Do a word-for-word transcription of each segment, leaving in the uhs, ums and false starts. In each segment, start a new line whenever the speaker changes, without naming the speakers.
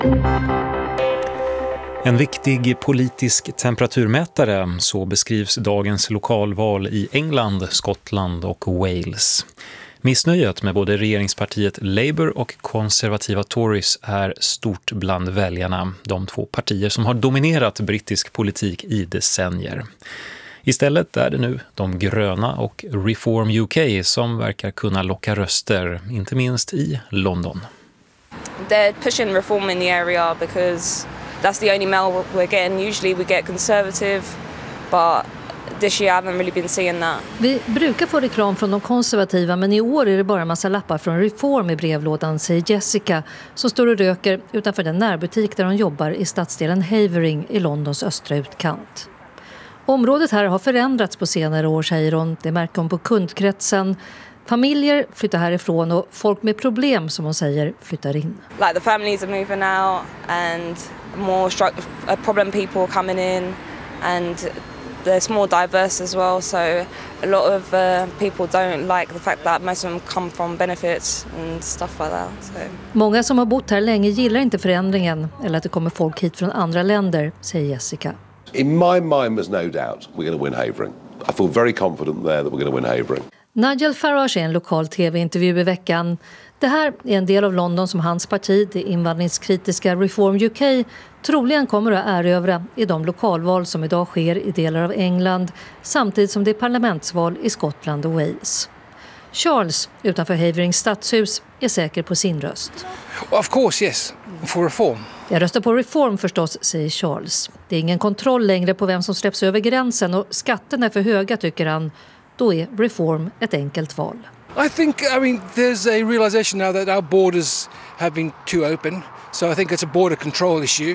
En viktig politisk temperaturmätare, så beskrivs dagens lokalval i England, Skottland och Wales. Missnöjet med både regeringspartiet Labour och konservativa Tories är stort bland väljarna, de två partier som har dominerat brittisk politik i decennier. Istället är det nu de gröna och Reform U K som verkar kunna locka röster, inte minst i London.
They're pushing reform in the area because that's the only mail we're getting. Usually we get conservative, but this year I haven't really been seeing that.
Vi brukar få reklam från de konservativa, men i år är det bara en massa lappar från Reform i brevlådan, säger Jessica, som står och röker utanför den närbutik där hon jobbar i stadsdelen Havering i Londons östra utkant. Området här har förändrats på senare år, säger hon. Det märker hon på kundkretsen. Familjer flyttar härifrån och folk med problem, som hon säger, flyttar in.
Like the families are moving out and more stru- uh, problem people coming in, and there's more diverse as well. So a lot of uh, people don't like the fact that most of them come from benefits and stuff like that. So.
Många som har bott här länge gillar inte förändringen eller att det kommer folk hit från andra länder, säger Jessica.
In my mind there's no doubt we're going to win Havering. I feel very confident there that we're going to win Havering.
Nigel Farage är en lokal tv-intervju i veckan. Det här är en del av London som hans parti, det invandringskritiska Reform U K, troligen kommer att erövra i de lokalval som idag sker i delar av England, samtidigt som det är parlamentsval i Skottland och Wales. Charles, utanför Haverings stadshus, är säker på sin röst.
Of course, yes, for reform.
Jag röstar på Reform förstås, säger Charles. Det är ingen kontroll längre på vem som släpps över gränsen och skatterna är för höga, tycker han. Då är Reform ett enkelt val.
I think, I mean, there's a realization now that our borders have been too open. So I think it's a border control issue.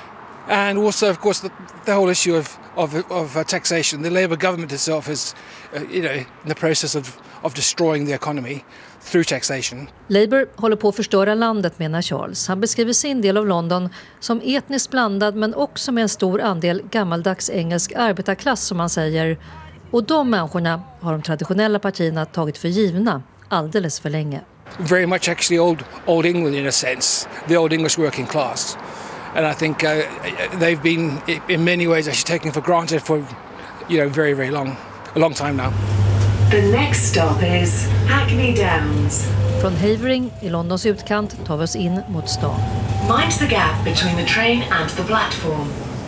And also, of course, the, the whole issue of, of, of uh, taxation. The Labour government itself is, uh, you know, in the process of, of destroying the economy through taxation.
Labour håller på att förstöra landet, menar Charles. Han beskriver sin del av London som etniskt blandad, men också med en stor andel gammaldags engelsk arbetarklass, som man säger. Och de människorna har de traditionella partierna tagit för givna alldeles för länge.
Very much actually old, old England in a sense, the old English working class. And I think uh, they've been in many ways actually taken for granted for, you know, very, very long, a long time now.
The next stop is Hackney Downs.
Från Havering i Londons utkant tar vi oss in mot stan.
Mind the gap between the train and the platform.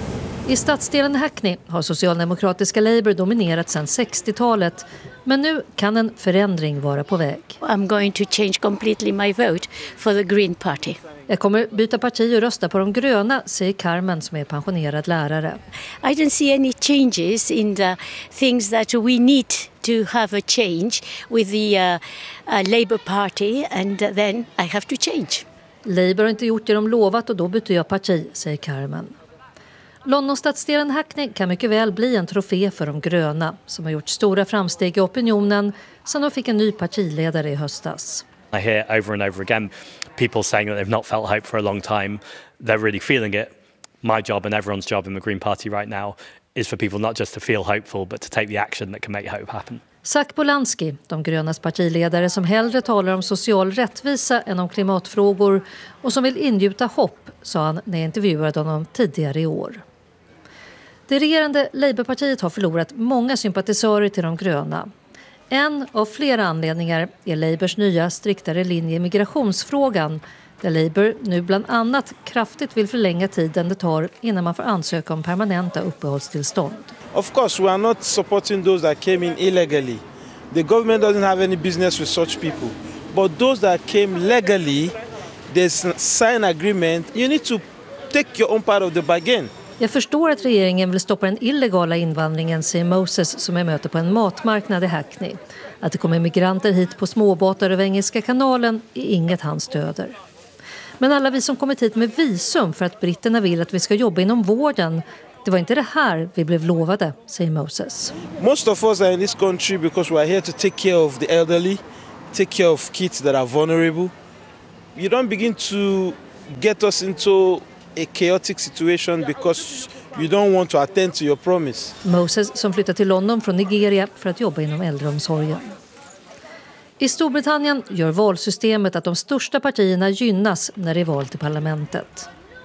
I stadsdelen Hackney har socialdemokratiska Labour dominerat sedan sextiotalet, men nu kan en förändring vara på väg.
I'm going to change completely my vote for the Green Party.
Jag kommer byta parti och rösta på de gröna, säger Carmen som är pensionerad lärare.
I don't see any changes in the things that we need to have a change with the uh, uh, Labour Party, and then I have to change.
Labour har inte gjort det de lovat och då byter jag parti, säger Carmen. Londonstadsdelen Hackney kan mycket väl bli en trofé för de gröna, som har gjort stora framsteg i opinionen sedan de fick en ny partiledare i höstas.
I hear over and over again people saying that they've not felt hope for a long time. They're really feeling it. My job and everyone's job in the Green Party right now is for people not just to feel hopeful but to take the action that can make hope happen.
Zach Polanski, de grönas partiledare som hellre talar om social rättvisa än om klimatfrågor och som vill ingjuta hopp, sa han när jag intervjuade honom tidigare i år. Det regerande Labourpartiet har förlorat många sympatisörer till de gröna. En av flera anledningar är Labours nya striktare linje i migrationsfrågan, där Labour nu bland annat kraftigt vill förlänga tiden det tar innan man får ansöka om permanenta uppehållstillstånd.
Of course, we are not supporting those that came in illegally. The government doesn't have any business with such people. But those that came legally, there's a signed agreement. You need to take your own part of the bargain.
Jag förstår att regeringen vill stoppa den illegala invandringen, säger Moses som är möte på en matmarknad i Hackney. Att det kommer migranter hit på småbåtar över Engelska kanalen är inget han stöder. Men alla vi som kommit hit med visum för att britterna vill att vi ska jobba inom vården, det var inte det här vi blev lovade, säger Moses.
Most of us are in this country because we are here to take care of the elderly, take care of kids that are vulnerable. You don't begin to get us into a chaotic situation because you don't want to attend to your promise.
Moses som flyttat till London från Nigeria för att jobba inom äldreomsorgen. I Storbritannien gör valsystemet att de största partierna gynnas när det är val till parlamentet.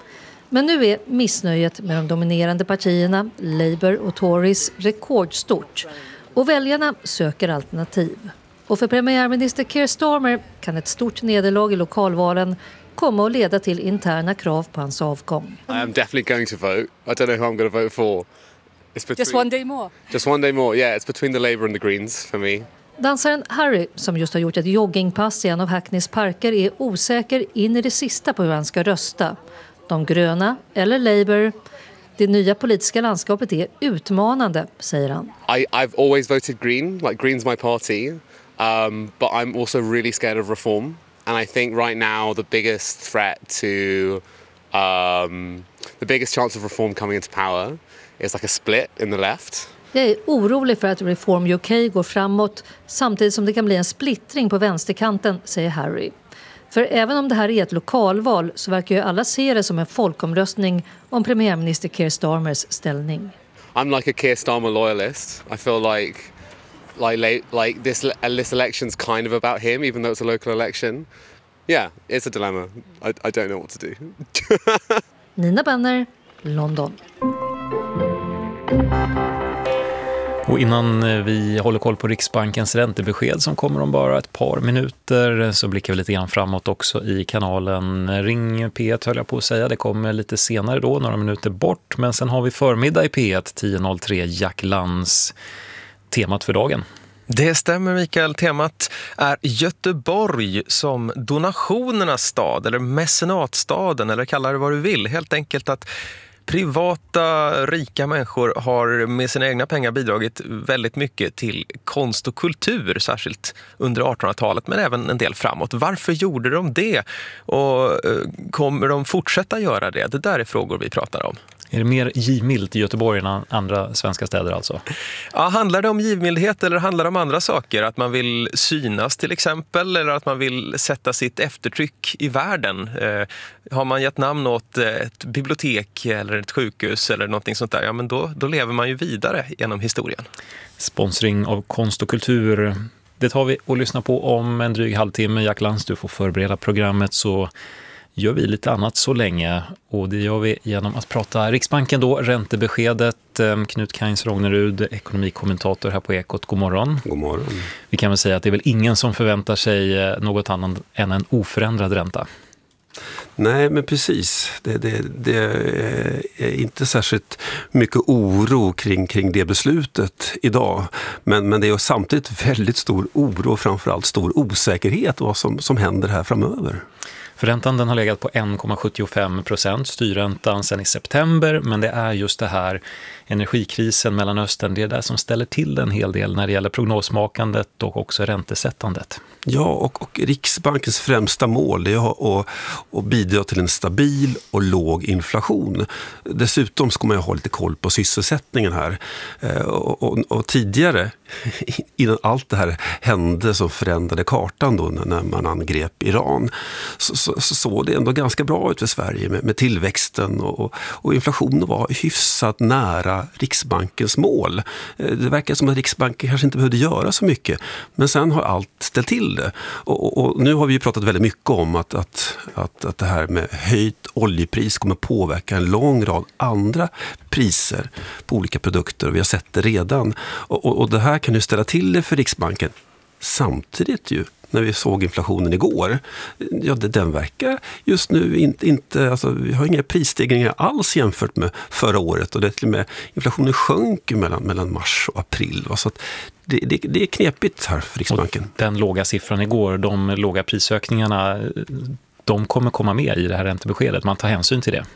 Men nu är missnöjet med de dominerande partierna, Labour och Tories, rekordstort. Och väljarna söker alternativ. Och för premiärminister Keir Starmer kan ett stort nederlag i lokalvalen komma att leda till interna krav på hans avgång.
I am definitely going to vote. I don't know who I'm going to vote for. It's between,
just one day more?
Just one day more, yeah. It's between the Labour and the Greens for me.
Dansaren Harry, som just har gjort ett joggingpass i en av Hackneys parker, är osäker in i det sista på hur han ska rösta. De gröna eller Labour. Det nya politiska landskapet är utmanande, säger han.
I, I've always voted Green, like Green's my party. Um, but I'm also really scared of reform. And I think right now the biggest threat to, um, the biggest chance of reform coming into power is like a split in the left.
Jag är orolig för att Reform U K går framåt samtidigt som det kan bli en splittring på vänsterkanten, säger Harry. För även om det här är ett lokalval så verkar ju alla se det som en folkomröstning om premiärminister Keir Starmers ställning.
I'm like a Keir Starmer loyalist. I feel like like like this this election's kind of about him, even though it's a local election. Yeah, it's a dilemma. I, I don't know what to do.
Nina Benner, London.
Och innan vi håller koll på Riksbankens räntebesked som kommer om bara ett par minuter så blickar vi lite grann framåt också i kanalen Ring P ett, höll jag på att säga. Det kommer lite senare då, några minuter bort. Men sen har vi förmiddag i P ett, tio noll tre, Jack Lands, temat för dagen.
Det stämmer, Mikael. Temat är Göteborg som donationernas stad eller mecenatstaden, eller kalla det vad du vill. Helt enkelt att privata, rika människor har med sina egna pengar bidragit väldigt mycket till konst och kultur, särskilt under artonhundratalet, men även en del framåt. Varför gjorde de det? Och kommer de fortsätta göra det? Det där är frågor vi pratar om.
Är det mer givmilt i Göteborg än andra svenska städer alltså?
Ja, handlar det om givmildhet eller handlar det om andra saker? Att man vill synas till exempel, eller att man vill sätta sitt eftertryck i världen? Eh, har man gett namn åt ett bibliotek eller ett sjukhus eller någonting sånt där, ja men då, då lever man ju vidare genom historien.
Sponsring av konst och kultur, det tar vi och lyssnar på om en dryg halvtimme. Jack Lands, du får förbereda programmet, så gör vi lite annat så länge, och det gör vi genom att prata Riksbanken då, räntebeskedet. Knut Kains Rognerud, ekonomikommentator här på Ekot. God morgon.
God morgon.
Vi kan väl säga att det är väl ingen som förväntar sig något annat än en oförändrad ränta.
Nej, men precis. Det, det, det är inte särskilt mycket oro kring, kring det beslutet idag. Men, men det är samtidigt väldigt stor oro, framförallt stor osäkerhet vad som, som händer här framöver.
Förräntan den har legat på en komma sjuttiofem procent, styrräntan sedan i september, men det är just det här energikrisen mellan Östern, det är det som ställer till en hel del när det gäller prognosmakandet och också räntesättandet.
Ja, och, och Riksbankens främsta mål är att, att bidra till en stabil och låg inflation. Dessutom ska man ju ha lite koll på sysselsättningen här. Och, och, och tidigare, innan allt det här hände som förändrade kartan då när man angrep Iran, så, så, så såg det ändå ganska bra ut för Sverige med, med tillväxten, och, och inflationen var hyfsat nära Riksbankens mål. Det verkar som att Riksbanken kanske inte behövde göra så mycket, men sen har allt ställt till det. Och, och, och nu har vi ju pratat väldigt mycket om att, att, att, att det här med höjt oljepris kommer påverka en lång rad andra priser på olika produkter, och vi har sett det redan. Och, och, och det här kan ju ställa till det för Riksbanken. Samtidigt ju, när vi såg inflationen igår, ja, det, den verkar just nu inte, inte alltså, vi har inga prisstegringar alls jämfört med förra året, och det till och med inflationen sjönk mellan, mellan mars och april. Så att det, det, det är knepigt här för Riksbanken.
Och den låga siffran igår, de låga prisökningarna, de kommer komma med i det här räntebeskedet. Man tar hänsyn till det.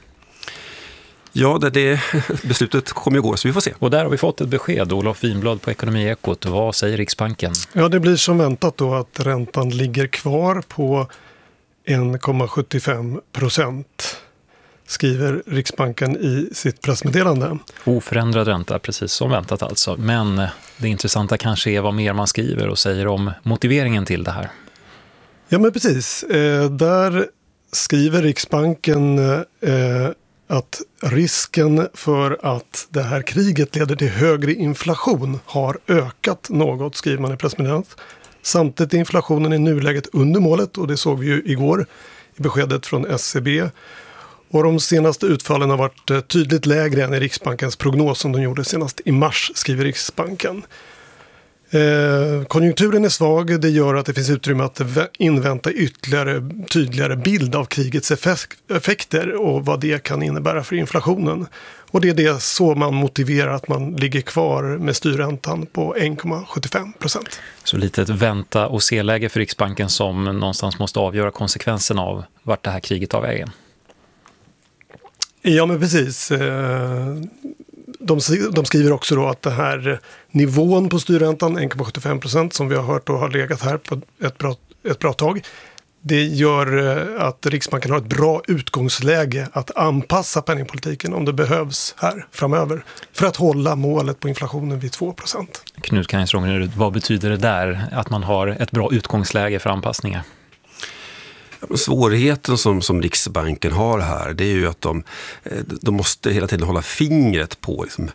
Ja, det, det beslutet kommer ju gå, så vi får se.
Och där har vi fått ett besked. Olof Winblad på Ekonomiekot. Vad säger Riksbanken?
Ja, det blir som väntat då att räntan ligger kvar på en komma sjuttiofem procent, skriver Riksbanken i sitt pressmeddelande.
Oförändrad ränta, precis som väntat alltså. Men det intressanta kanske är vad mer man skriver och säger om motiveringen till det här.
Ja, men precis. Eh, där skriver Riksbanken eh, att risken för att det här kriget leder till högre inflation har ökat något, skriver man i pressmeddelandet. Samtidigt är inflationen i nuläget under målet, och det såg vi ju igår i beskedet från S C B. Och de senaste utfallen har varit tydligt lägre än i Riksbankens prognos som de gjorde senast i mars, skriver Riksbanken. Eh, konjunkturen är svag, det gör att det finns utrymme att invänta ytterligare tydligare bild av krigets effekter och vad det kan innebära för inflationen. Och det är det så man motiverar att man ligger kvar med styrräntan på en komma sjuttiofem procent.
Så lite ett vänta och se-läge för Riksbanken som någonstans måste avgöra konsekvenserna av vart det här kriget tar vägen.
Ja, men precis. De, de skriver också då att det här nivån på styrräntan, en komma sjuttiofem procent, som vi har hört och har legat här på ett bra, ett bra tag, det gör att Riksbanken har ett bra utgångsläge att anpassa penningpolitiken om det behövs här framöver för att hålla målet på inflationen vid två procent.
Knut Kainz-Rongerud, vad betyder det där att man har ett bra utgångsläge för anpassningar?
Svårigheten som, som Riksbanken har här, det är ju att de, de måste hela tiden hålla fingret på liksom,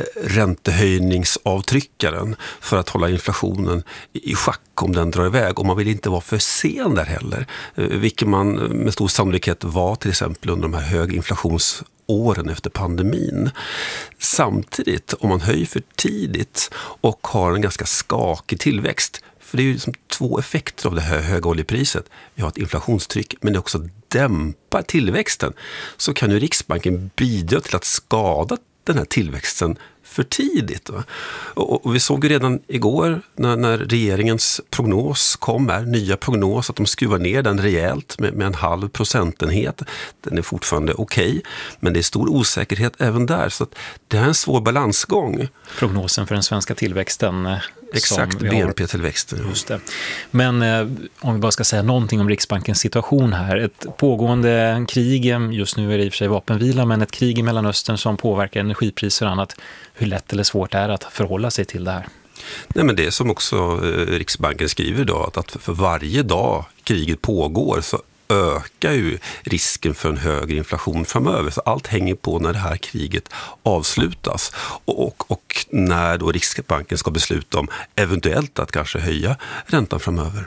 räntehöjningsavtryckaren för att hålla inflationen i schack om den drar iväg. Och man vill inte vara för sen där heller, vilket man med stor sannolikhet var till exempel under de här höginflationsåren efter pandemin. Samtidigt, om man höjer för tidigt och har en ganska skakig tillväxt, för det är ju liksom två effekter av det här höga oljepriset. Vi har ett inflationstryck, men det också dämpar tillväxten. Så kan ju Riksbanken bidra till att skada den här tillväxten för tidigt. Va? Och, och vi såg ju redan igår när, när regeringens prognos kom här, nya prognos, att de skruvar ner den rejält med, med en halv procentenhet. Den är fortfarande okej, okay, men det är stor osäkerhet även där. Så att det är en svår balansgång.
Prognosen för den svenska tillväxten.
Exakt, B N P-tillväxten.
Just det. Men eh, om vi bara ska säga någonting om Riksbankens situation här. Ett pågående krig, just nu är det i och för sig vapenvila, men ett krig i Mellanöstern som påverkar energipriser och annat. Hur lätt eller svårt är det att förhålla sig till det här?
Nej, men det är som också eh, Riksbanken skriver då, att, att för varje dag kriget pågår så ökar ju risken för en högre inflation framöver. Så allt hänger på när det här kriget avslutas och, och, och när då Riksbanken ska besluta om eventuellt att kanske höja räntan framöver.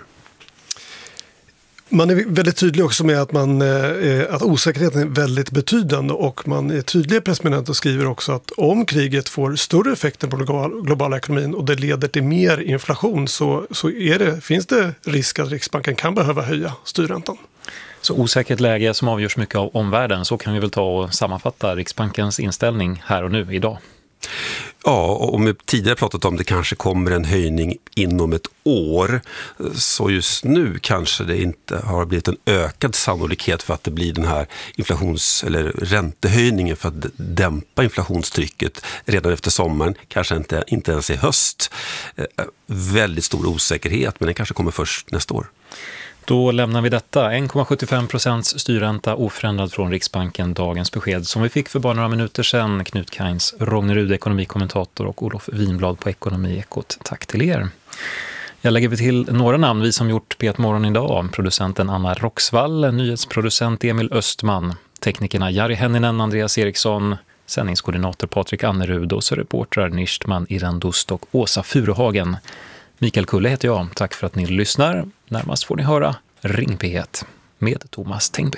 Man är väldigt tydlig också med att, man, att osäkerheten är väldigt betydande och man är tydlig i pressmeddelandet och skriver också att om kriget får större effekter på global, globala ekonomin och det leder till mer inflation så, så är det, finns det risk att Riksbanken kan behöva höja styrräntan.
Så osäkert läge som avgörs mycket av omvärlden, så kan vi väl ta och sammanfatta Riksbankens inställning här och nu idag.
Ja, och om vi tidigare pratat om det kanske kommer en höjning inom ett år, så just nu kanske det inte har blivit en ökad sannolikhet för att det blir den här inflations- eller räntehöjningen för att dämpa inflationstrycket redan efter sommaren, kanske inte, inte ens i höst. Väldigt stor osäkerhet, men den kanske kommer först nästa år.
Då lämnar vi detta. en komma sjuttiofem procents styrränta oförändrad från Riksbanken. Dagens besked som vi fick för bara några minuter sedan. Knut Kainz-Rongerud, ekonomikommentator, och Olof Winblad på Ekonomiekot. Tack till er. Jag lägger vi till några namn, vi som gjort P ett Morgon idag. Producenten Anna Roxvall, nyhetsproducent Emil Östman, teknikerna Jari Henninen, Andreas Eriksson, sändningskoordinator Patrik Annerud och så reportrar Nishtman Irandust och Åsa Furuhagen. Mikael Kulle heter jag. Tack för att ni lyssnar. Närmast får ni höra Ring P ett med Thomas Tengby.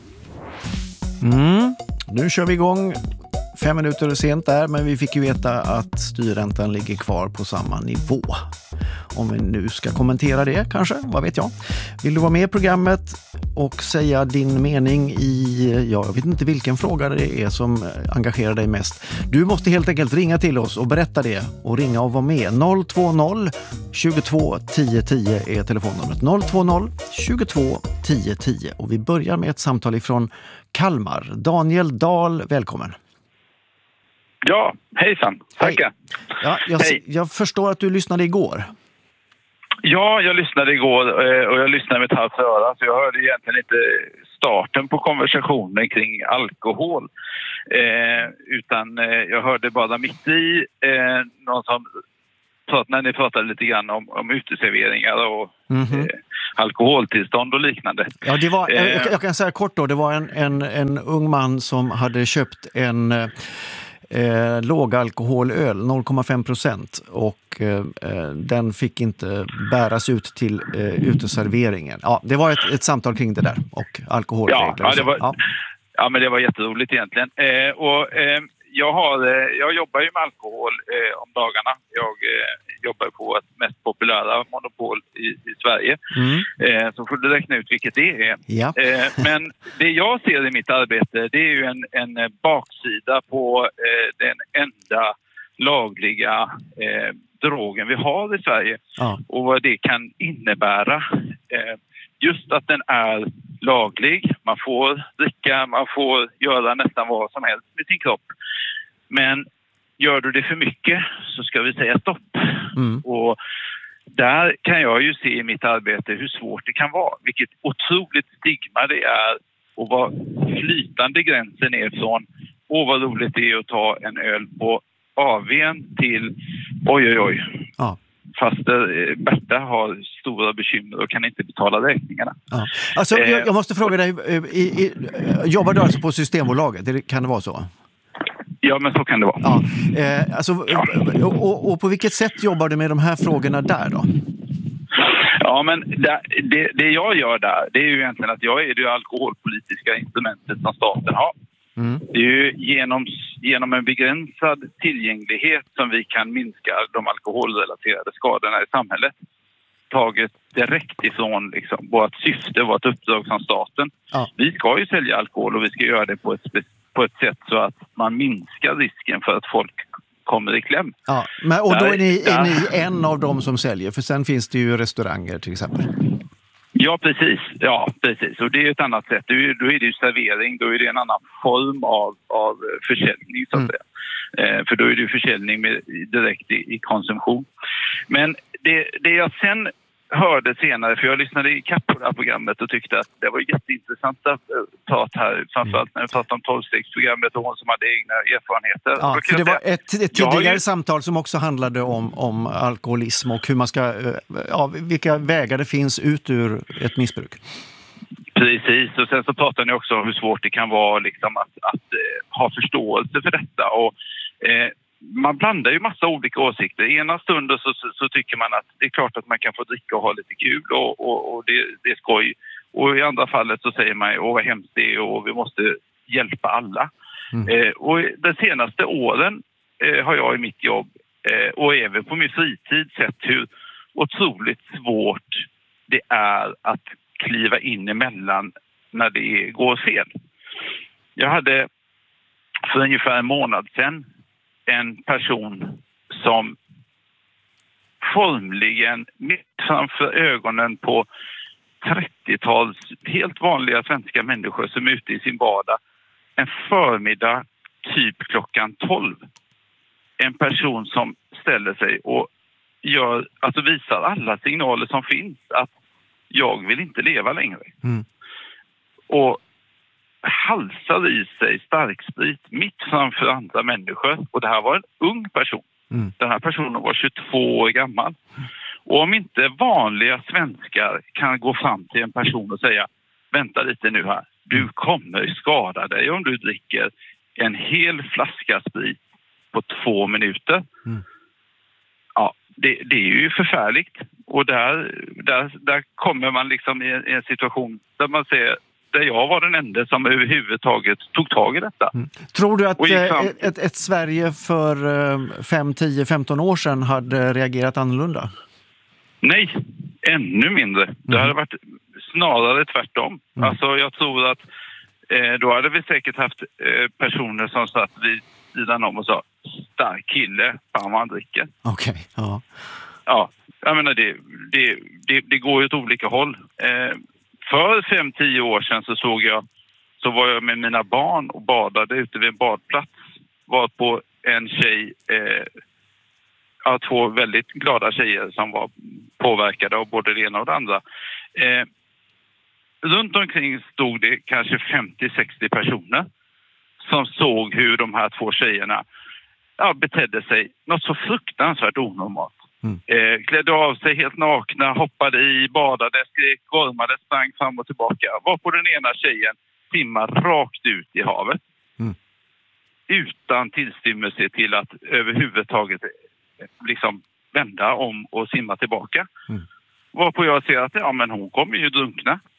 Mm, nu kör vi igång. Fem minuter sent där, men vi fick ju veta att styrräntan ligger kvar på samma nivå. Om vi nu ska kommentera det kanske, vad vet jag. Vill du vara med i programmet och säga din mening i, ja, jag vet inte vilken fråga det är som engagerar dig mest. Du måste helt enkelt ringa till oss och berätta det och ringa och vara med. noll två noll tjugotvå tio tio är telefonnumret. noll två noll tjugotvå tio tio. Och vi börjar med ett samtal ifrån Kalmar. Daniel Dahl, välkommen.
Ja, hejsan. Tackar.
Hej. Ja, jag,
Hej.
jag förstår att du lyssnade igår.
Ja, jag lyssnade igår och jag lyssnade med ett halvt öra, så jag hörde egentligen inte starten på konversationen kring alkohol. Eh, utan eh, jag hörde bara mitt i eh, någon som prat, när ni pratade lite grann om, om uteserveringar och mm-hmm. eh, alkoholtillstånd och liknande.
Ja, det var,
eh,
jag, jag kan säga kort då, det var en, en, en ung man som hade köpt en eh, lågalkoholöl, noll komma fem procent, och eh, den fick inte bäras ut till eh, uteserveringen. Ja, det var ett, ett samtal kring det där och alkoholregler.
Ja, ja, det var...
Ja.
Ja, men det var jätteroligt egentligen. Eh, och, eh, jag, har, eh, jag jobbar ju med alkohol eh, om dagarna. Jag eh, jobbar på ett mest populära monopol i, i Sverige. Mm. Eh, så får du räkna ut vilket det är.
Ja.
eh, men det jag ser i mitt arbete, det är ju en, en baksida på eh, den enda lagliga eh, drogen vi har i Sverige. Ja. Och vad det kan innebära. Eh, just att den är laglig. Man får dricka, man får göra nästan vad som helst med sin kropp. Men gör du det för mycket så ska vi säga stopp. Mm. Och där kan jag ju se i mitt arbete hur svårt det kan vara. Vilket otroligt stigma det är och vad flytande gränsen är från åh vad roligt det är att ta en öl på A V:n till oj oj oj. Ja. Fast eh, Berta har stora bekymmer och kan inte betala räkningarna. Ja.
Alltså, jag, jag måste fråga dig, i, i, jobbar du alltså på Systembolaget? Kan det vara så?
Ja, men så kan det vara.
Ja. Eh, alltså, ja. Och, och på vilket sätt jobbar du med de här frågorna där då?
Ja, men det, det, det jag gör där, det är ju egentligen att jag är det alkoholpolitiska instrumentet som staten har. Mm. Det är ju genom, genom en begränsad tillgänglighet som vi kan minska de alkoholrelaterade skadorna i samhället. Taget direkt ifrån liksom, vårt syfte, vårt uppdrag som staten. Ja. Vi ska ju sälja alkohol och vi ska göra det på ett, på ett sätt så att man minskar risken för att folk kommer i kläm. Ja,
men, och då är ni, är ni en av dem som säljer, för sen finns det ju restauranger till exempel.
Ja, precis. Ja, precis. Och det är ett annat sätt. Då är det ju servering, då är det en annan form av, av försäljning så att mm. säga. Eh, för då är det ju försäljning med, direkt i, i konsumtion. Men det, det jag sen hörde senare, för jag lyssnade i kapp på det här programmet och tyckte att det var jätteintressant att prata här, framförallt när vi pratade om tolvstegsprogrammet och hon som hade egna erfarenheter.
Ja, för det var ett, ett tidigare ju... samtal som också handlade om, om alkoholism och hur man ska, ja, vilka vägar det finns ut ur ett missbruk.
Precis, och sen så pratade ni också om hur svårt det kan vara liksom, att, att, att ha förståelse för detta och eh, man blandar ju massa olika åsikter. I ena stunden så, så, så tycker man att det är klart att man kan få dricka och ha lite kul och, och, och det, det är skoj. Och i andra fallet så säger man åh vad hemskt det är och vi måste hjälpa alla. Mm. Eh, och de senaste åren eh, har jag i mitt jobb eh, och även på min fritid sett hur otroligt svårt det är att kliva in emellan när det går fel. Jag hade för ungefär en månad sedan en person som formligen mitt framför ögonen på trettio-tals helt vanliga svenska människor som är ute i sin vardag en förmiddag typ klockan tolv. En person som ställer sig och gör, alltså visar alla signaler som finns att jag vill inte leva längre. Mm. Och halsar i sig starksprit mitt framför andra människor. Och det här var en ung person. Mm. Den här personen var tjugotvå år gammal. Och om inte vanliga svenskar kan gå fram till en person och säga vänta lite nu här. Du kommer skada dig om du dricker en hel flaska sprit på två minuter. Mm. Ja, det, det är ju förfärligt. Och där, där, där kommer man liksom i en, i en situation där man ser där jag var den enda som överhuvudtaget tog tag i detta. Mm.
Tror du att ett, ett, ett Sverige för fem, tio, femton år sedan hade reagerat annorlunda?
Nej, ännu mindre. Mm. Det hade varit snarare tvärtom. Mm. Alltså jag tror att eh, då hade vi säkert haft eh, personer som satt vid sidan om och sa stark kille, fan vad han dricker.
Okej, okay. Ja.
Ja, jag menar det, det, det, det går ju åt olika håll. Eh, För fem, tio år sedan så såg jag, så var jag med mina barn och badade ute vid en badplats. Var på en tjej, eh, ja, två väldigt glada tjejer som var påverkade av både det ena och det andra. Eh, runt omkring stod det kanske femtio sextio personer som såg hur de här två tjejerna ja, betedde sig något så fruktansvärt onormalt. Mm. Eh, klädde av sig helt nakna, hoppade i, badade, skrek, gormade, sprang fram och tillbaka. Var på den ena tjejen simmar rakt ut i havet. Mm. Utan tillstymmelse till att överhuvudtaget liksom vända om och simma tillbaka. Mm. Varpå jag ser att ja, men hon kommer ju drunkna.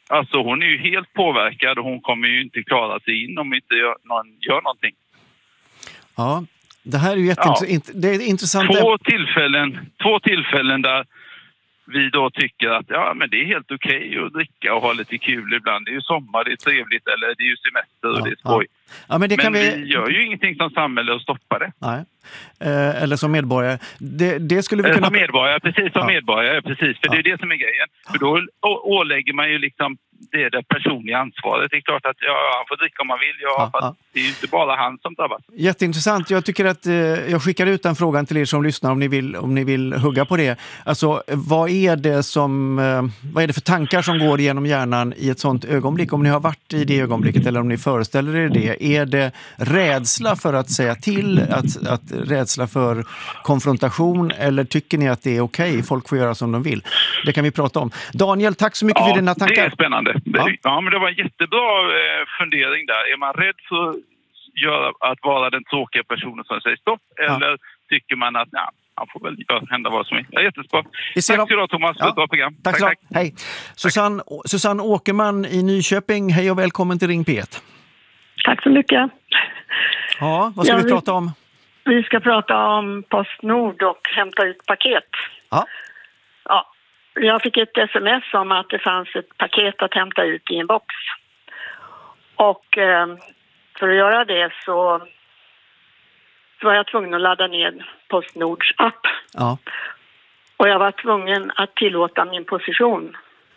Alltså hon är ju helt påverkad och hon kommer ju inte klara sig in om inte gör, någon gör någonting.
Ja, det här är ju jätteintressant. Ja. Det är intressant.
Två tillfällen, två tillfällen där vi då tycker att ja, men det är helt okej okay att dricka och ha lite kul ibland. Det är ju sommar, det är trevligt, eller det är ju semester och ja, det är skoj.
Ja. Ja, men det
men
kan vi...
vi gör ju ingenting som samhälle att stoppa det.
Nej. Eh, eller som medborgare. Det, det skulle vi kunna...
Som medborgare, precis som ja. medborgare, precis. För ja. det är det som är grejen. För då ålägger man ju liksom det, det personliga ansvaret. Det är klart att ja, han får dricka om man vill. Ja, ja, ja. Det är ju inte bara han som drabbas.
Jätteintressant. Jag tycker att eh, jag skickar ut den frågan till er som lyssnar om ni vill, om ni vill hugga på det. Alltså, vad är det som eh, vad är det för tankar som går genom hjärnan i ett sånt ögonblick? Om ni har varit i det ögonblicket eller om ni föreställer er det. Är det rädsla för att säga till? Att, att rädsla för konfrontation? Eller tycker ni att det är okej? Okay? Folk får göra som de vill. Det kan vi prata om. Daniel, tack så mycket
ja,
för dina tankar.
Det är spännande.
Ja.
ja, men det var en jättebra eh, fundering där. Är man rädd för att, göra, att vara den tråkiga personen som säger stopp? Ja. Eller tycker man att nej, han får väl göra, hända vad som är. Det är jättebra. Tack ska du ha, Thomas, för ja. ett bra program.
Tack, tack, tack. Hej. Susanne, Susanne Åkerman i Nyköping. Hej och välkommen till Ring P ett.
Tack så mycket.
Ja, vad ska ja, vi prata om?
Vi ska prata om Postnord och hämta ut paket.
Ja.
Ja. Jag fick ett sms om att det fanns ett paket att hämta ut i en box. Och eh, för att göra det så, så var jag tvungen att ladda ner Postnords app.
Ja.
Och jag var tvungen att tillåta min position.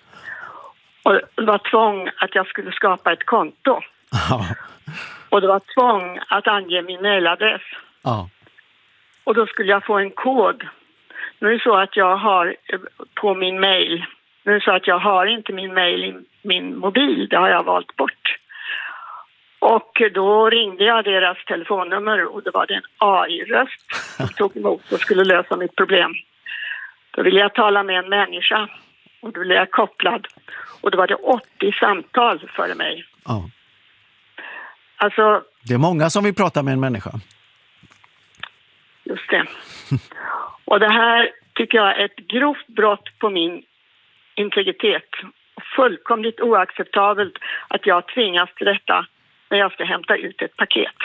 Och det var tvång att jag skulle skapa ett konto.
Ja.
Och det var tvång att ange min mailadress.
Ja.
Och då skulle jag få en kod. Nu är det så att jag har på min mail, nu är det så att jag har inte min mail i min mobil, det har jag valt bort. Och då ringde jag deras telefonnummer och det var en A I-röst som tog emot och skulle lösa mitt problem. Då ville jag tala med en människa och då blev jag kopplad. Och då var det åttio samtal före mig.
Ja.
Alltså,
det är många som vill prata med en människa.
Just det. Och det här tycker jag är ett grovt brott på min integritet. Fullkomligt oacceptabelt att jag tvingas till detta när jag ska hämta ut ett paket.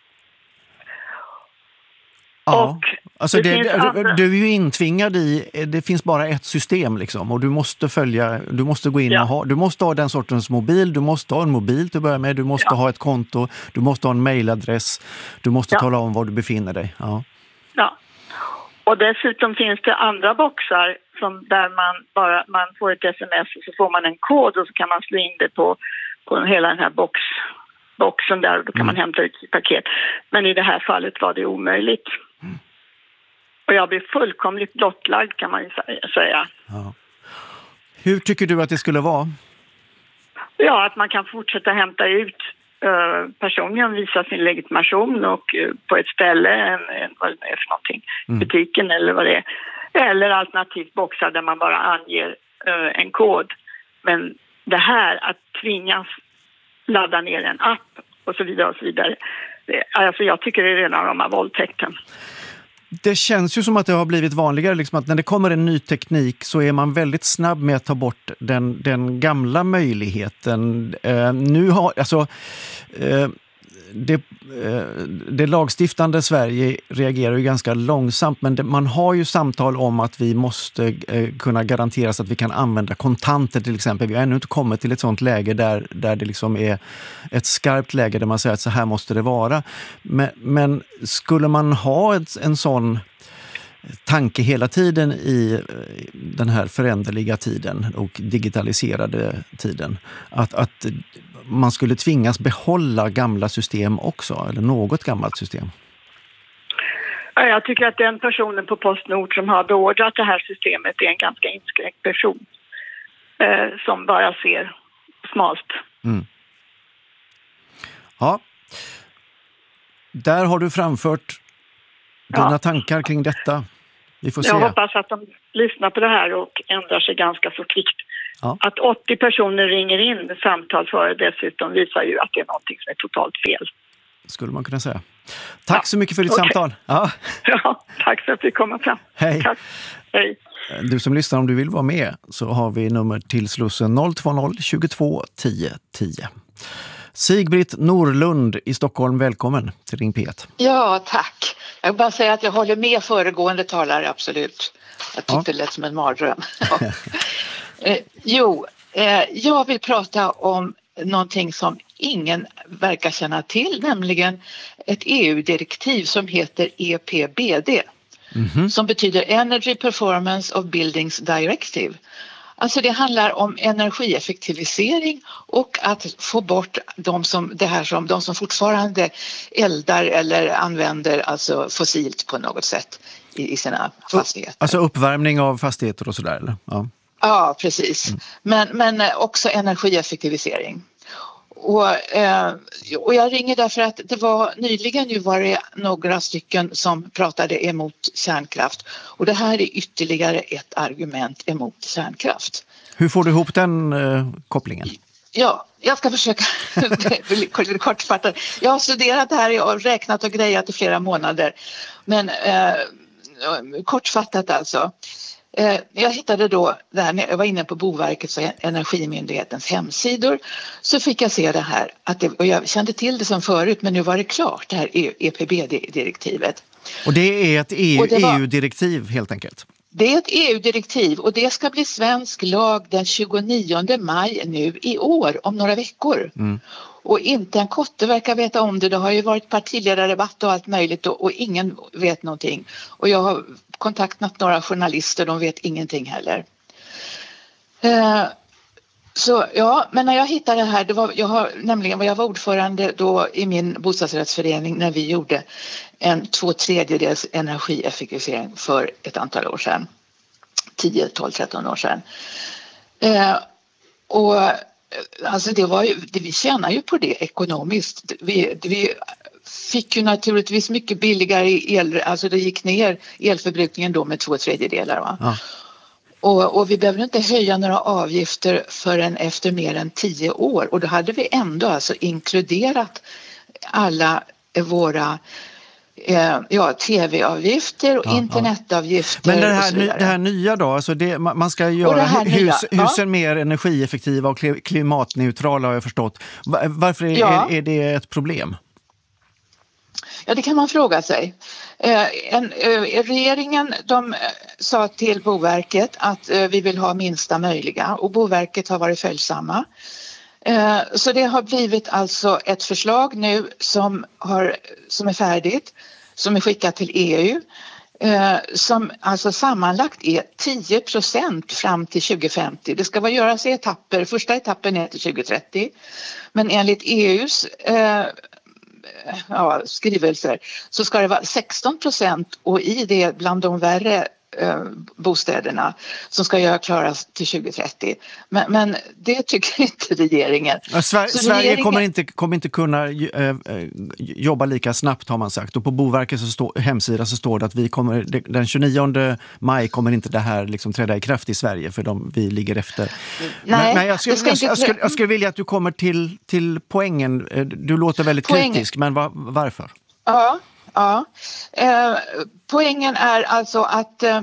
Ja,
och
alltså det, det, andra... du är ju intvingad i, det finns bara ett system liksom och du måste följa, du måste gå in ja. och ha, du måste ha den sortens mobil, du måste ha en mobil till att börja med, du måste ja. ha ett konto, du måste ha en mailadress, du måste ja. tala om var du befinner dig. Ja.
Ja. Och dessutom finns det andra boxar som där man bara man får ett sms och så får man en kod och så kan man slå in det på, på hela den här box, boxen där och då kan mm. man hämta ut sitt paket. Men i det här fallet var det omöjligt. Mm. Och jag blev fullkomligt blottlagd kan man ju säga.
Ja. Hur tycker du att det skulle vara?
Ja, att man kan fortsätta hämta ut uh, personen, visa sin legitimation och uh, på ett ställe, en, en, vad det är för någonting, mm. butiken eller vad det är. Eller alternativt boxar där man bara anger uh, en kod. Men det här att tvingas ladda ner en app och så vidare och så vidare. Det, alltså jag tycker det är rena rama våldtäkten.
Det känns ju som att det har blivit vanligare liksom att när det kommer en ny teknik så är man väldigt snabb med att ta bort den, den gamla möjligheten. Eh, nu har, alltså, eh, det, eh, det lagstiftande Sverige reagerar ju ganska långsamt men det, man har ju samtal om att vi måste eh, kunna garantera så att vi kan använda kontanter till exempel. Vi har ännu inte kommit till ett sånt läge där, där det liksom är ett skarpt läge där man säger att så här måste det vara. Men, men skulle man ha ett, en sån tanke hela tiden i den här föränderliga tiden och digitaliserade tiden att, att man skulle tvingas behålla gamla system också eller något gammalt system?
Jag tycker att den personen på Postnord som har beordrat det här systemet är en ganska inskränkt person eh, som bara ser smalt.
Mm. Ja, där har du framfört dina ja. tankar kring detta. Vi får se.
Jag hoppas att de lyssnar på det här och ändrar sig ganska så kvickt. Ja. Att åttio personer ringer in samtal före dessutom visar ju att det är någonting som är totalt fel.
Skulle man kunna säga. Tack ja. så mycket för ditt
okay.
samtal. Ja.
ja, tack för att vi kom fram.
Hej.
Tack. Hej.
Du som lyssnar, om du vill vara med så har vi nummer till Slussen noll två noll tjugotvå tio tio. Sigbritt Norlund i Stockholm, välkommen till Ring P ett.
Ja, tack. Jag vill bara säga att jag håller med föregående talare, absolut. Jag tyckte ja. det lät som en mardröm. Ja. eh, jo, eh, jag vill prata om någonting som ingen verkar känna till, nämligen ett E U-direktiv som heter E P B D. Mm-hmm. Som betyder Energy Performance of Buildings Directive. Alltså det handlar om energieffektivisering och att få bort de som, det här som, de som fortfarande eldar eller använder alltså fossilt på något sätt i, i sina fastigheter.
Alltså uppvärmning av fastigheter och sådär, eller? Ja,
ja precis. Mm. Men, men också energieffektivisering. Och, eh, och jag ringer därför att det var nyligen ju var det några stycken som pratade emot kärnkraft. Och det här är ytterligare ett argument emot kärnkraft.
Hur får du ihop den eh, kopplingen?
Ja, jag ska försöka kortfatta. Jag har studerat det här och räknat och grejat i flera månader. Men eh, kortfattat alltså. Jag hittade då, där, när jag var inne på Boverkets och Energimyndighetens hemsidor, så fick jag se det här. Att det, och jag kände till det som förut, men nu var det klart, det här E P B D-direktivet.
Och det är ett E U, var, E U-direktiv helt enkelt?
Det är ett E U-direktiv och det ska bli svensk lag den tjugonionde maj nu i år, om några veckor. Mm. Och inte en kotte verkar veta om det. Det har ju varit partiledardebatt och allt möjligt och, och ingen vet någonting. Och jag har kontaktat några journalister, de vet ingenting heller. Eh, så ja, men när jag hittade det här, det var, jag har nämligen, jag var ordförande då i min bostadsrättsförening när vi gjorde en två tredjedels energieffektivisering för ett antal år sedan. tio, tolv, tretton år sedan. Eh, och alltså det var ju, det, vi tjänar ju på det ekonomiskt. Vi, vi fick ju naturligtvis mycket billigare el, alltså det gick ner elförbrukningen då med två tredjedelar va. Ja. Och, och vi behöver inte höja några avgifter förrän efter mer än tio år. Och då hade vi ändå alltså inkluderat alla våra eh, ja, tv-avgifter och ja, internetavgifter.
Men det
och
här,
så vidare.
det här nya då, alltså det, man ska göra hus, nya, husen ja. mer energieffektiva och klimatneutrala har jag förstått. Varför är, ja. är, är det ett problem?
Ja, det kan man fråga sig. Eh, en, eh, regeringen de sa till Boverket att eh, vi vill ha minsta möjliga och Boverket har varit följsamma. Eh, så det har blivit alltså ett förslag nu som, har, som är färdigt, som är skickat till E U. Eh, som alltså sammanlagt är tio procent fram till tjugo femtio. Det ska vara göras i etapper. Första etappen är till tjugo trettio. Men enligt E U:s eh, ja, skrivelser så ska det vara sexton procent och i det bland de värre eh, bostäderna som ska göra klaras till tjugo trettio. Men, men det tycker inte regeringen.
Ja, Sver- Sverige regeringen... kommer, inte, kommer inte kunna äh, jobba lika snabbt har man sagt. Och på Boverkets så stå, hemsida så står det att vi kommer, den tjugonionde maj kommer inte det här liksom träda i kraft i Sverige för de, vi ligger efter.
Nej,
men, men jag, skulle, jag, inte... jag, skulle, jag skulle vilja att du kommer till, till poängen. Du låter väldigt poängen. kritisk, men va, varför?
Ja, ja. Eh, poängen är alltså att eh,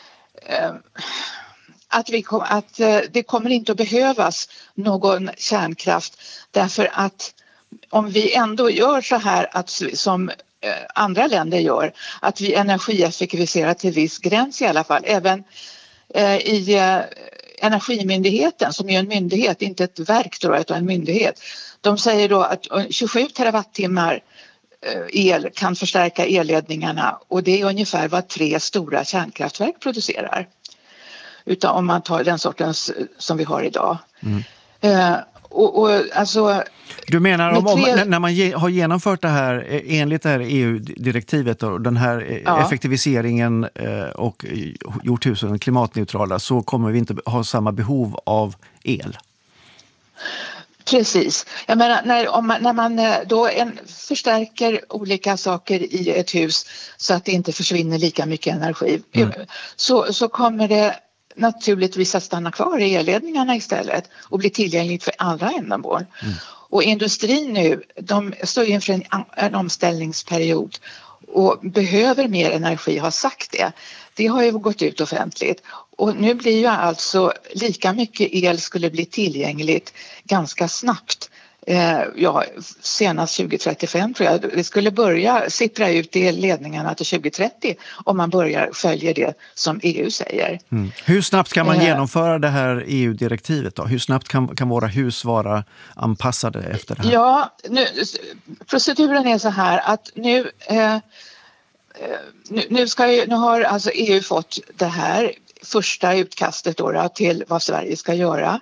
Att, vi kom, att eh, det kommer inte att behövas någon kärnkraft därför att om vi ändå gör så här att, som eh, andra länder gör, att vi energieffektiviserar till viss gräns i alla fall, även eh, i eh, Energimyndigheten som är en myndighet, inte ett verk då, utan en myndighet, de säger då att tjugosju terawattimmar el kan förstärka elledningarna och det är ungefär vad tre stora kärnkraftverk producerar. Utan om man tar den sortens som vi har idag. Mm. Eh, och, och, alltså,
du menar om, tre... om, när man ge, har genomfört det här enligt det här E U-direktivet och den här ja. effektiviseringen eh, och gjort husen klimatneutrala så kommer vi inte ha samma behov av el?
Precis. Jag menar, när, om man, när man då en, förstärker olika saker i ett hus så att det inte försvinner lika mycket energi mm. så, så kommer det naturligtvis att stanna kvar i elledningarna istället och bli tillgängligt för andra ändamål. Mm. Och industrin nu, de står inför en, en omställningsperiod och behöver mer energi, har sagt det. Det har ju gått ut offentligt Och nu blir ju alltså lika mycket el skulle bli tillgängligt ganska snabbt. Eh, ja, senast tjugo trettiofem tror jag. Det skulle börja sippra ut i ledningarna till tjugo trettio om man börjar följa det som E U säger.
Mm. Hur snabbt kan man
eh,
genomföra det här E U-direktivet då? Hur snabbt kan, kan våra hus vara anpassade efter det här?
Ja, nu, proceduren är så här att nu, eh, nu, nu, ska ju, nu har alltså E U fått det här första utkastet då, då, till vad Sverige ska göra.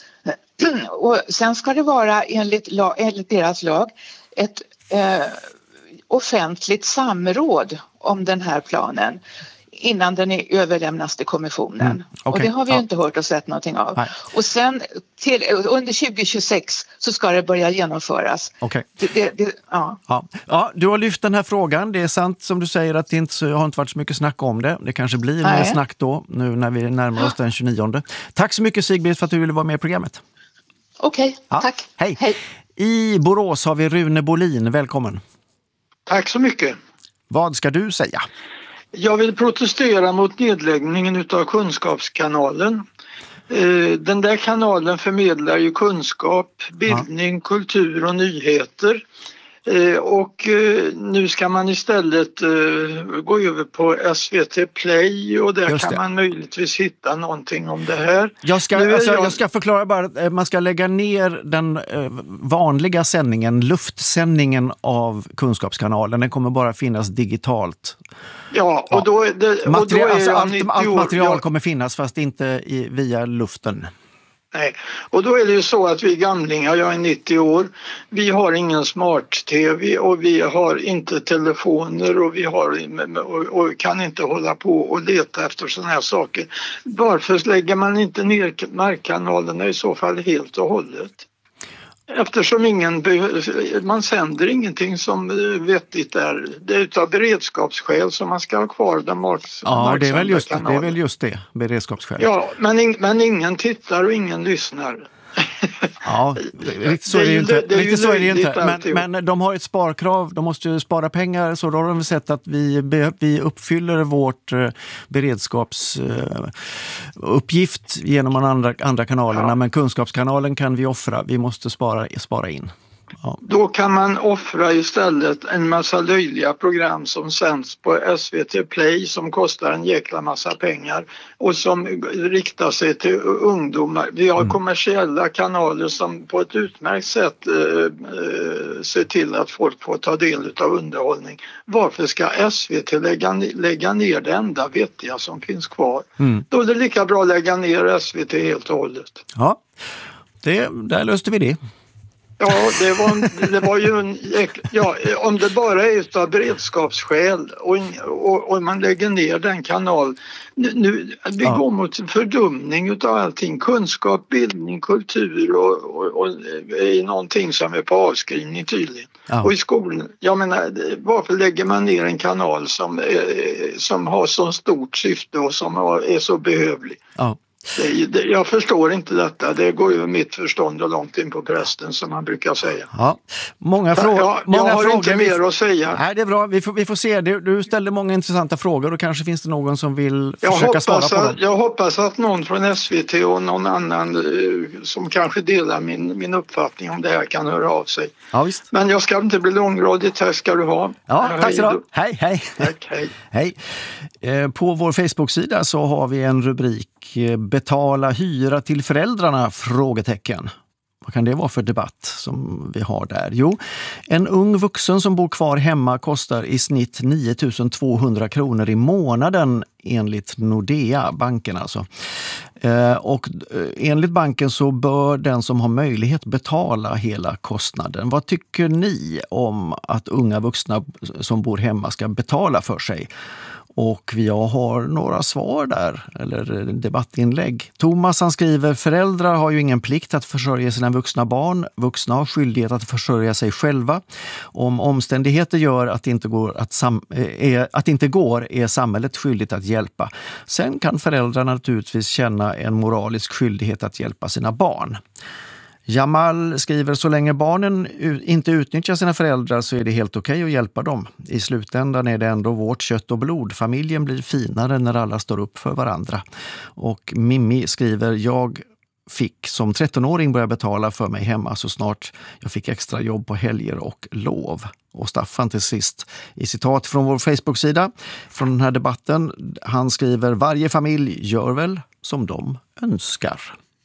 Och sen ska det vara enligt, lag, enligt deras lag ett eh, offentligt samråd om den här planen innan den är överlämnas till kommissionen. Mm, okay. Och det har vi ju ja. inte hört och sett någonting av. Nej. Och sen till, under tjugo tjugosex så ska det börja genomföras.
Okay.
Det, det, det, ja.
Ja. Ja, du har lyft den här frågan. Det är sant som du säger att det inte har inte varit så mycket snack om det. Det kanske blir Nej. mer snack då nu när vi närmar oss den tjugonionde. Tack så mycket Sigrid för att du ville vara med i programmet.
Okej, okay, ja. tack.
Hej. Hej. I Borås har vi Rune Bolin. Välkommen.
Tack så mycket.
Vad ska du säga?
Jag vill protestera mot nedläggningen av Kunskapskanalen. Den där kanalen förmedlar ju kunskap, bildning, ja. kultur och nyheter. Och nu ska man istället gå över på S V T Play och där kan man möjligtvis hitta någonting om det här.
Jag ska, alltså, jag... jag ska förklara bara att man ska lägga ner den vanliga sändningen, luftsändningen av Kunskapskanalen. Den kommer bara finnas digitalt.
Ja, och då, är det, och
Material,
då är
alltså, allt,
nittio
allt material
år, ja.
kommer finnas fast inte i, via luften.
Nej, och då är det ju så att vi gamlingar, jag är nittio år, vi har ingen smart-tv och vi har inte telefoner och vi har och, och kan inte hålla på och leta efter sådana här saker. Varför lägger man inte ner markkanalerna i så fall helt och hållet? Eftersom ingen man sänder ingenting som vettigt är. Det är utav beredskapsskäl som man ska ha kvar den marks-
Ja, det är, väl just, det är väl just det, beredskapsskäl.
Ja, men, in, men ingen tittar och ingen lyssnar.
Ja, riktigt så är det ju inte. Riktigt så är det inte. Men, men de har ett sparkrav, de måste ju spara pengar, så då har de sett att vi, vi uppfyller vårt beredskapsuppgift genom de andra, andra kanalerna, ja. Men Kunskapskanalen kan vi offra, vi måste spara, spara in. Ja.
Då kan man offra istället en massa löjliga program som sänds på S V T Play som kostar en jäkla massa pengar och som riktar sig till ungdomar. Vi har mm. kommersiella kanaler som på ett utmärkt sätt eh, ser till att folk får ta del av underhållning. Varför ska S V T lägga, lägga ner det enda vettiga som finns kvar? Mm. Då är det lika bra att lägga ner S V T helt och hållet.
Ja, det, där löste vi det.
Ja, det var, det var ju en, ja, om det bara är av beredskapsskäl och, och, och man lägger ner den kanal. Nu, nu vi ja. går mot fördumning av allting. Kunskap, bildning, kultur och, och, och är någonting som är på avskrivning tydligen. Ja. Och i skolan, jag menar, varför lägger man ner en kanal som, som har så stort syfte och som är så behövlig? Ja. Det, det, jag förstår inte detta. Det går ju mitt förstånd och långt in på prästen som man brukar säga.
Ja, många frågor.
Jag,
många
jag har
frågor.
inte mer att säga.
Nej, det är bra. Vi får, vi får se. Du, du ställde många intressanta frågor och kanske finns det någon som vill
jag
försöka svara på
att,
dem.
Jag hoppas att någon från S V T och någon annan uh, som kanske delar min, min uppfattning om det här kan höra av sig.
Ja, visst.
Men jag ska inte bli långrådig. Tack ska du ha.
Ja, hej, tack så du. Hej, hej.
Tack, hej.
Hej. Eh, på vår Facebook-sida så har vi en rubrik: betala hyra till föräldrarna? Frågetecken. Vad kan det vara för debatt som vi har där? Jo, en ung vuxen som bor kvar hemma kostar i snitt nio tusen tvåhundra kronor i månaden enligt Nordea, banken alltså. Eh, och enligt banken så bör den som har möjlighet betala hela kostnaden. Vad tycker ni om att unga vuxna som bor hemma ska betala för sig? Och jag har några svar där, eller debattinlägg. Thomas han skriver: föräldrar har ju ingen plikt att försörja sina vuxna barn. Vuxna har skyldighet att försörja sig själva. Om omständigheter gör att det inte går, att sam- är, att det inte går är samhället skyldigt att hjälpa. Sen kan föräldrarna naturligtvis känna en moralisk skyldighet att hjälpa sina barn. Jamal skriver, så länge barnen inte utnyttjar sina föräldrar så är det helt okej att hjälpa dem. I slutändan är det ändå vårt kött och blod. Familjen blir finare när alla står upp för varandra. Och Mimmi skriver, jag fick som trettonåring börja betala för mig hemma så snart jag fick extra jobb på helger och lov. Och Staffan till sist i citat från vår Facebook-sida från den här debatten. Han skriver, varje familj gör väl som de önskar.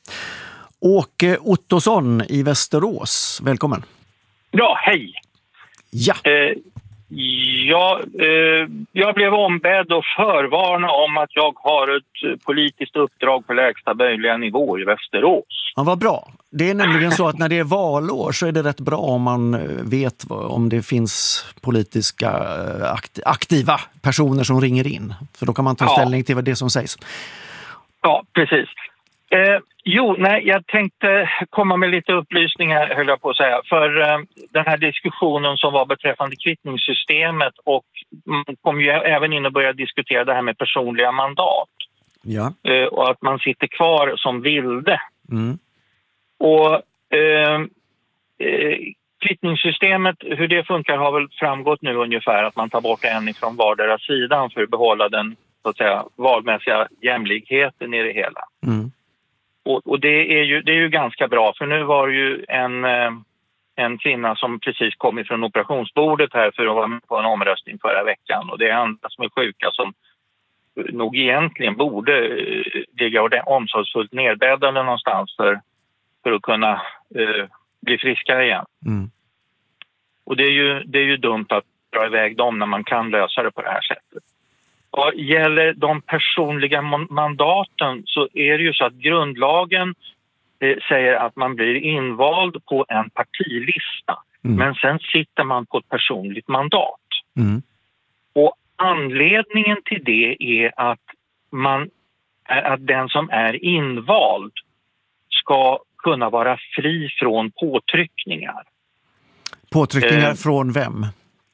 Åke Ottosson i Västerås, välkommen.
Ja, hej.
Ja.
Eh, ja, eh, jag blev ombedd att förvarna om att jag har ett politiskt uppdrag på lägsta möjliga nivå i Västerås.
Ja, vad bra. Det är nämligen så att när det är valår så är det rätt bra om man vet om det finns politiska aktiva personer som ringer in. För då kan man ta ställning till vad det som sägs.
Ja, precis. Eh, jo, nej, jag tänkte komma med lite upplysningar, höll jag på att säga. För eh, den här diskussionen som var beträffande kvittningssystemet, och man kom ju även in och började diskutera det här med personliga mandat.
Ja.
Eh, och att man sitter kvar som vilde.
Mm.
Och eh, eh, kvittningssystemet, hur det funkar har väl framgått nu ungefär, att man tar bort en ifrån vardera sidan för att behålla den, så att säga, valmässiga jämlikheten i det hela.
Mm.
Och, och det är ju det är ju ganska bra, för nu var det ju en, en kvinna som precis kom ifrån operationsbordet här för att vara med på en omröstning förra veckan. Och det är andra som är sjuka som nog egentligen borde ligga omsorgsfullt nedbäddade någonstans för, för att kunna eh, bli friskare igen.
Mm.
Och det är, ju, det är ju dumt att dra iväg dem när man kan lösa det på det här sättet. Vad gäller de personliga mandaten så är det ju så att grundlagen eh, säger att man blir invald på en partilista. Mm. Men sen sitter man på ett personligt mandat.
Mm.
Och anledningen till det är att, man, att den som är invald ska kunna vara fri från påtryckningar.
Påtryckningar
eh,
från vem?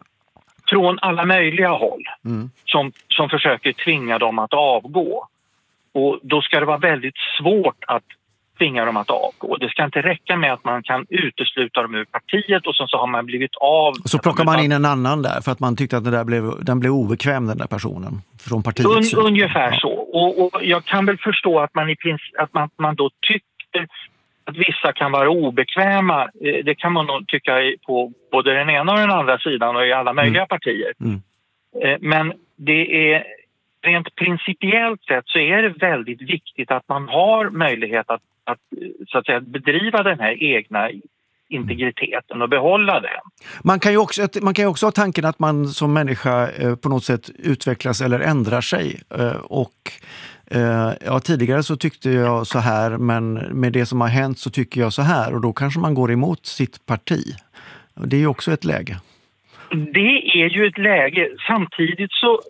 Från alla möjliga håll
mm.
som, som försöker tvinga dem att avgå. Och då ska det vara väldigt svårt att tvinga dem att avgå. Det ska inte räcka med att man kan utesluta dem ur partiet och sen så har man blivit av.
Och så plockar man in en annan där för att man tyckte att det där blev, den blev obekväm, den där personen från partiet.
Un, ungefär ja. så. Och, och jag kan väl förstå att man, i princip, att man, man då tycker att vissa kan vara obekväma. Det kan man nog tycka på både den ena och den andra sidan och i alla möjliga
mm.
partier.
Mm.
Men det är rent principiellt sett så är det väldigt viktigt att man har möjlighet att, att, så att säga, bedriva den här egna integriteten och behålla den.
Man kan ju också, man kan ju också ha tanken att man som människa eh, på något sätt utvecklas eller ändrar sig. Eh, och eh, ja, tidigare så tyckte jag så här, men med det som har hänt så tycker jag så här. Och då kanske man går emot sitt parti. Det är ju också ett läge.
Det är ju ett läge. Samtidigt så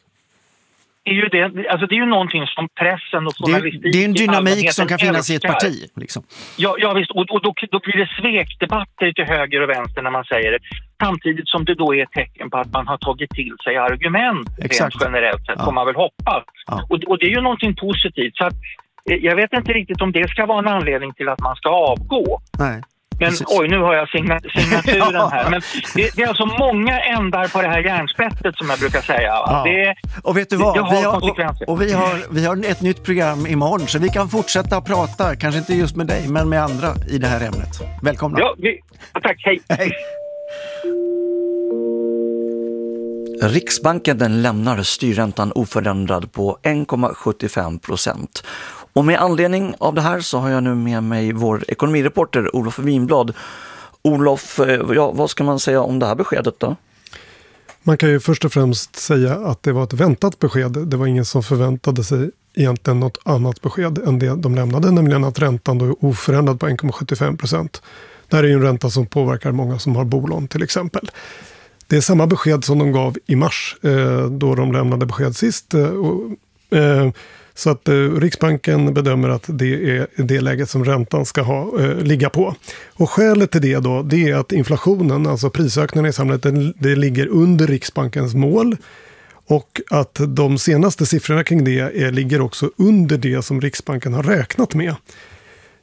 är ju det, alltså det är ju någonting som pressen och journalistik...
Det, det är en dynamik som kan finnas älskar. i ett parti. Liksom.
Ja, ja visst, och, och då, då blir det svekdebatter till höger och vänster när man säger det. Samtidigt som det då är ett tecken på att man har tagit till sig argument rent generellt sett, ja. får man väl hoppas. Ja. Och, och det är ju någonting positivt. Så att, jag vet inte riktigt om det ska vara en anledning till att man ska avgå.
Nej.
Men
Precis.
oj, nu har jag signa, signaturen här. Men det, det är alltså många ändar på det här järnspettet som jag brukar säga.
Ja.
Det,
och vet du vad?
det har
vi har,
konsekvenser.
Och, och vi, har, vi har ett nytt program imorgon så vi kan fortsätta att prata, kanske inte just med dig men med andra i det här ämnet. Välkomna.
Ja, vi, tack. Hej.
Hej.
Riksbanken den lämnar styrräntan oförändrad på en komma sjuttiofem procent. Och med anledning av det här så har jag nu med mig vår ekonomireporter Olof Winblad. Olof, ja, vad ska man säga om det här beskedet då?
Man kan ju först och främst säga att det var ett väntat besked. Det var ingen som förväntade sig egentligen något annat besked än det de lämnade, nämligen att räntan då är oförändrad på en komma sjuttiofem procent. Det här är ju en ränta som påverkar många som har bolån till exempel. Det är samma besked som de gav i mars eh, då de lämnade besked sist. Eh, och, eh, så att eh, Riksbanken bedömer att det är det läget som räntan ska ha, eh, ligga på. Och skälet till det då, det är att inflationen, alltså prisökningen i samhället, det, det ligger under Riksbankens mål. Och att de senaste siffrorna kring det är, ligger också under det som Riksbanken har räknat med.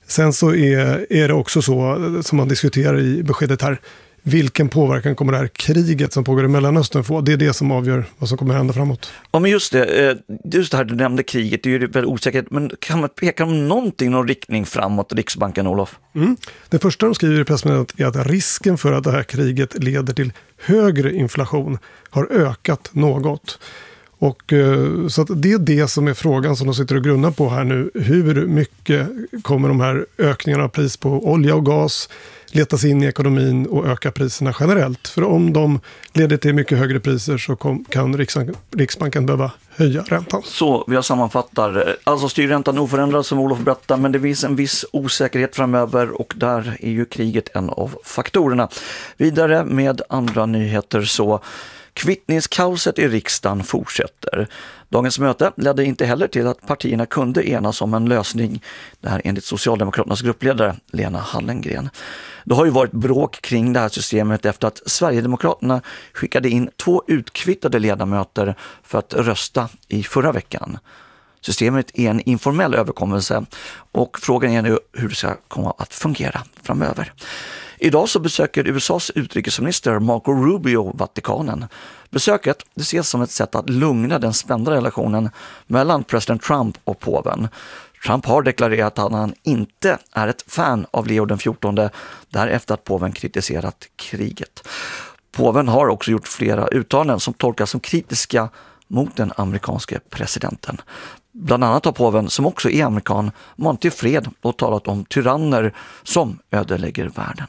Sen så är, är det också så, som man diskuterar i beskedet här, vilken påverkan kommer det här kriget som pågår i Mellanöstern få? Det är det som avgör vad som kommer hända framåt.
Ja, men just det, just det här du nämnde kriget, det är ju väldigt osäkert, men kan man peka om någonting, någon riktning framåt Riksbanken, Olof?
Mm. Det första de skriver i pressmeddelandet är att risken för att det här kriget leder till högre inflation har ökat något. Och, så att det är det som är frågan som de sitter och grunnar på här nu. Hur mycket kommer de här ökningarna av pris på olja och gas letas in i ekonomin och öka priserna generellt? För om de leder till mycket högre priser så kom, kan Riksbanken, Riksbanken behöva höja räntan.
Så jag sammanfattar, alltså styrräntan oförändrad som Olof berättar, men det finns en viss osäkerhet framöver och där är ju kriget en av faktorerna. Vidare med andra nyheter så kvittningskaoset i riksdagen fortsätter. Dagens möte ledde inte heller till att partierna kunde enas om en lösning. Det här enligt Socialdemokraternas gruppledare Lena Hallengren. Det har ju varit bråk kring det här systemet efter att Sverigedemokraterna skickade in två utkvittade ledamöter för att rösta i förra veckan. Systemet är en informell överkommelse och frågan är nu hur det ska komma att fungera framöver. Idag så besöker U S A:s utrikesminister Marco Rubio Vatikanen. Besöket det ses som ett sätt att lugna den spända relationen mellan president Trump och påven. Trump har deklarerat att han inte är ett fan av Leo den fjortonde därefter att påven kritiserat kriget. Påven har också gjort flera uttalanden som tolkas som kritiska mot den amerikanske presidenten. Bland annat har påven, som också är amerikan, manat till fred och talat om tyranner som ödelägger världen.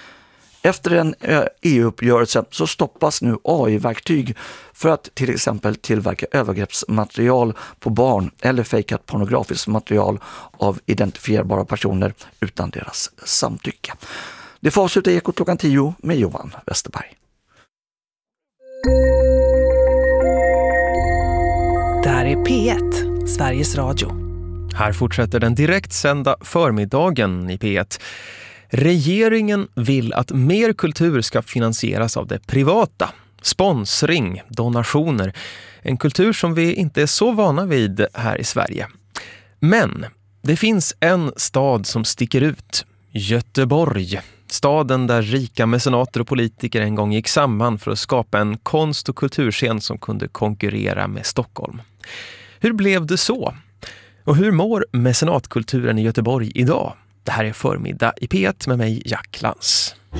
Efter en E U-uppgörelse så stoppas nu A I-verktyg för att till exempel tillverka övergreppsmaterial på barn eller fejkat pornografiskt material av identifierbara personer utan deras samtycke. Det får avsluta Ekot klockan tio med Johan Westerberg.
Det här är P ett, Sveriges Radio.
Här fortsätter den direkt sända förmiddagen i P ett. Regeringen vill att mer kultur ska finansieras av det privata. Sponsring, donationer. En kultur som vi inte är så vana vid här i Sverige. Men det finns en stad som sticker ut. Göteborg. Staden där rika mecenater och politiker en gång gick samman för att skapa en konst- och kulturscen som kunde konkurrera med Stockholm. Hur blev det så? Och hur mår mecenatkulturen i Göteborg idag? Det här är förmiddag i P ett med mig, Jack Lans.